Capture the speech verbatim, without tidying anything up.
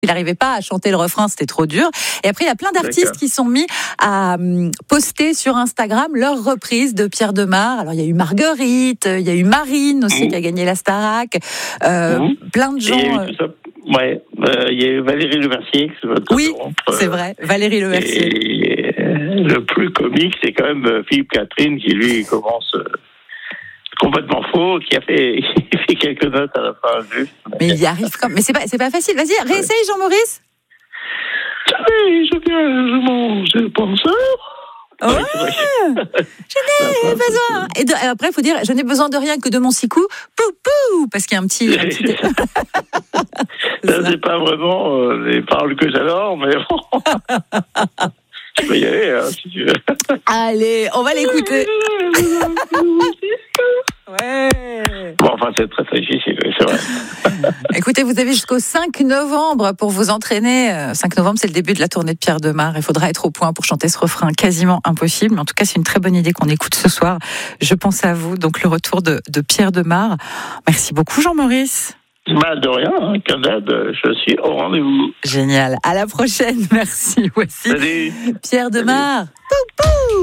Il n'arrivait pas à chanter le refrain, c'était trop dur. Et après, il y a plein d'artistes D'accord. qui sont mis à hum, poster sur Instagram leur reprise de Pierre Demar. Alors, il y a eu Marguerite, il y a eu Marine aussi Mmh. qui a gagné la Starac. Euh, Mmh. Plein de Et gens. il y a eu euh, tout ça. Ouais, euh, il y a eu Valérie Lemercier. qui va Oui, t'interrompre, euh, c'est vrai. Valérie Lemercier. Et euh, le plus comique, c'est quand même euh, Philippe Catherine qui, lui, commence euh, complètement faux, qui a fait, il fait quelques notes à la fin, juste. Mais il y arrive comme. Mais c'est pas, c'est pas facile. Vas-y, réessaye, Jean-Maurice. Savez, je viens, je mange le penseur. Ouais, je n'ai besoin. Et, de, et après, il faut dire, je n'ai besoin de rien que de mon sicou. Pou, pou, parce qu'il y a un petit. Un petit... Ça, c'est pas vraiment euh, les paroles que j'adore, mais bon. Tu peux y aller, hein, si tu veux. Allez, on va l'écouter. Ouais. Bon, enfin, c'est très très difficile, c'est vrai. Écoutez, vous avez jusqu'au cinq novembre pour vous entraîner. cinq novembre, c'est le début de la tournée de Pierre Demar. Il faudra être au point pour chanter ce refrain quasiment impossible. Mais en tout cas, c'est une très bonne idée qu'on écoute ce soir. Je pense à vous. Donc, le retour de, de Pierre Demar. Merci beaucoup, Jean-Maurice. Mal de rien, hein, Canad, je suis au rendez-vous. Génial. À la prochaine. Merci. Voici Salut. Pierre Demar. Pou, pou.